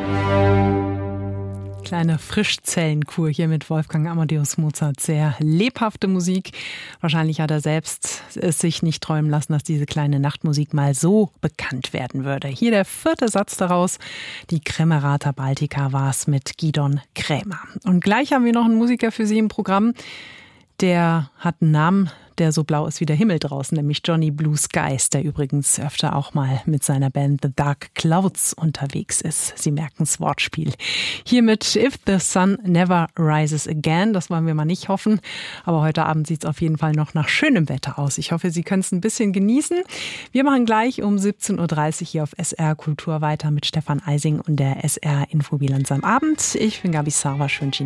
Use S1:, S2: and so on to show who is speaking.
S1: Kleine Frischzellenkur hier mit Wolfgang Amadeus Mozart. Sehr lebhafte Musik. Wahrscheinlich hat er selbst es sich nicht träumen lassen, dass diese kleine Nachtmusik mal so bekannt werden würde. Hier der 4. Satz daraus. Die Kremerata Baltica war es mit Gidon Kremer. Und gleich haben wir noch einen Musiker für Sie im Programm. Der hat einen Namen, der so blau ist wie der Himmel draußen, nämlich Johnny Blue Skies, der übrigens öfter auch mal mit seiner Band The Dark Clouds unterwegs ist. Sie merken das Wortspiel. Hier mit If the Sun Never Rises Again, das wollen wir mal nicht hoffen, aber heute Abend sieht es auf jeden Fall noch nach schönem Wetter aus. Ich hoffe, Sie können es ein bisschen genießen. Wir machen gleich um 17.30 Uhr hier auf SR Kultur weiter mit Stefan Eising und der SR Infobilanz am Abend. Ich bin Gabi Sarwa, schön.